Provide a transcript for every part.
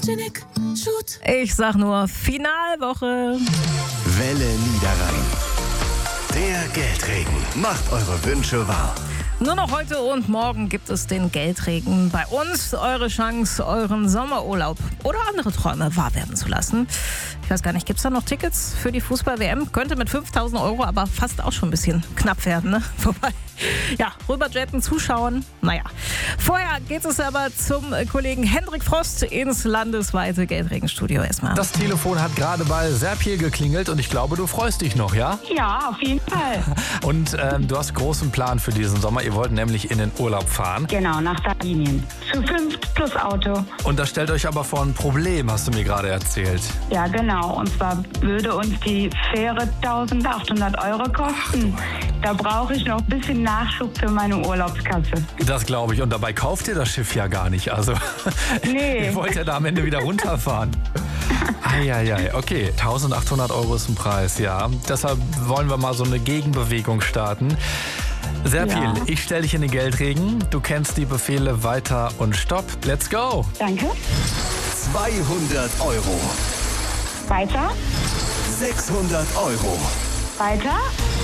Janik, shoot. Ich sag nur Finalwoche. Welle Niederrhein. Der Geldregen macht eure Wünsche wahr. Nur noch heute und morgen gibt es den Geldregen. Bei uns eure Chance, euren Sommerurlaub oder andere Träume wahr werden zu lassen. Ich weiß gar nicht, gibt es da noch Tickets für die Fußball-WM? Könnte mit 5.000 Euro aber fast auch schon ein bisschen knapp werden, ne? Vorbei. Ja, rüberjetten, zuschauen, naja. Vorher geht es aber zum Kollegen Hendrik Frost ins landesweite Geldregenstudio erstmal. Das Telefon hat gerade bei Serpil geklingelt und ich glaube, du freust dich noch, ja? Ja, auf jeden Fall. Und du hast großen Plan für diesen Sommer. Ihr wollt nämlich in den Urlaub fahren. Genau, nach Sardinien. Zu 5 plus Auto. Und das stellt euch aber vor ein Problem, hast du mir gerade erzählt. Ja, genau. Und zwar würde uns die Fähre 1.800 Euro kosten. Da brauche ich noch ein bisschen Nachschub für meine Urlaubskasse. Das glaube ich. Und dabei kauft ihr das Schiff ja gar nicht. Also, Nee. ihr wollt ja da am Ende wieder runterfahren. Eieiei, okay. 1.800 Euro ist ein Preis, ja. Deshalb wollen wir mal so eine Gegenbewegung starten. Serpil, Ja. ich stelle dich in den Geldregen. Du kennst die Befehle weiter und stopp. Let's go. Danke. 200 Euro. Weiter. 600 Euro. Weiter.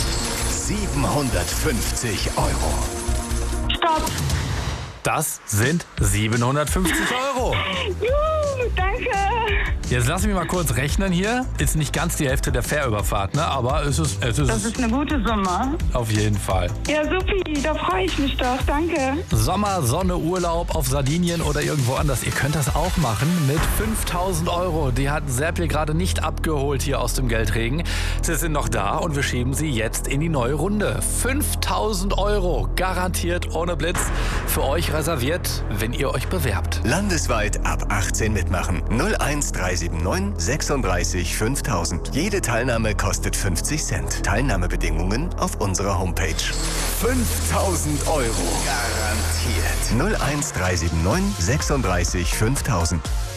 750 Euro. Stopp. Das sind 750 Euro. Juhu, danke. Jetzt lass mich mal kurz rechnen hier. Ist nicht ganz die Hälfte der Fährüberfahrt, ne? Aber es ist Das ist eine gute Summe. auf jeden Fall. Ja, supi, da freue ich mich doch. Danke. Sommer, Sonne, Urlaub auf Sardinien oder irgendwo anders. Ihr könnt das auch machen mit 5.000 Euro. Die hat Serpil gerade nicht abgeholt hier aus dem Geldregen. Sie sind noch da und wir schieben sie jetzt in die neue Runde. 5.000 Euro, garantiert ohne Blitz, für euch reserviert, wenn ihr euch bewerbt. Landesweit ab 18 mitmachen. 01379 36 5000. Jede Teilnahme kostet 50 Cent. Teilnahmebedingungen auf unserer Homepage. 5.000 Euro. Garantiert. 01379 36 5000.